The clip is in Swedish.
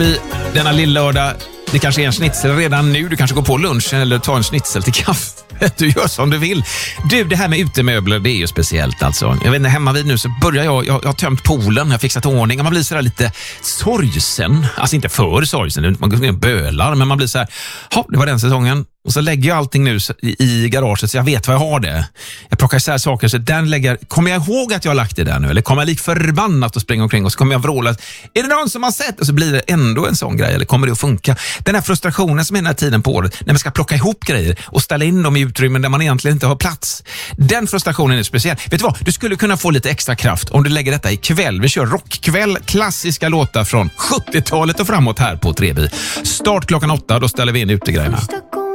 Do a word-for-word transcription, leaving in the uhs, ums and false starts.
I denna lillördag, det kanske är en schnitzel redan nu. Du kanske går på lunchen eller tar en schnitzel till kaffe. Du gör som du vill. Du, det här med utemöbler, det är ju speciellt alltså. Jag vet inte, hemma vid nu så börjar jag, jag, jag har tömt poolen, jag har fixat ordning och man blir sådär lite sorgsen. Alltså inte för sorgsen, man går ner och bölar, men man blir så här, ja, det var den säsongen. Och så lägger jag allting nu i, i garaget så jag vet vad jag har det. Jag plockar isär saker så den lägger, kommer jag ihåg att jag har lagt det där nu? Eller kommer jag lik förbannat och springa omkring och så kommer jag vråla, är det någon som har sett? Och så blir det ändå en sån grej, eller kommer det att funka? Den här frustrationen som är den här tiden på året, när man ska plocka ihop grejer och ställa in dem i utrymmen där man egentligen inte har plats. Den frustrationen är speciell. Vet du vad? Du skulle kunna få lite extra kraft om du lägger detta ikväll. Vi kör rockkväll, klassiska låtar från sjuttiotalet och framåt här på Trebi. Start klockan åtta, då ställer vi in utegrejerna.